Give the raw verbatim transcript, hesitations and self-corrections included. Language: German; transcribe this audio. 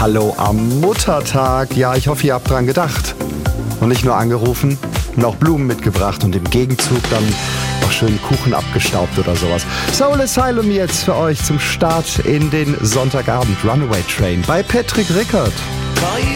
Hallo am Muttertag. Ja, ich hoffe, ihr habt dran gedacht. Und nicht nur angerufen, noch Blumen mitgebracht und im Gegenzug dann noch schön Kuchen abgestaubt oder sowas. Soul Asylum jetzt für euch zum Start in den Sonntagabend. Runaway Train bei Patrick Rickard.